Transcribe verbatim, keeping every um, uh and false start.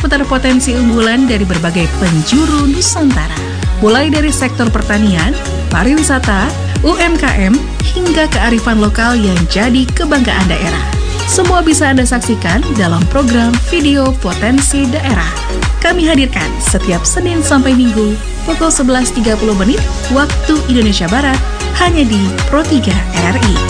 seputar potensi unggulan dari berbagai penjuru Nusantara. Mulai dari sektor pertanian, pariwisata, U M K M, hingga kearifan lokal yang jadi kebanggaan daerah. Semua bisa Anda saksikan dalam program Video Potensi Daerah. Kami hadirkan setiap Senin sampai Minggu pukul sebelas tiga puluh menit waktu Indonesia Barat hanya di Pro tiga R R I.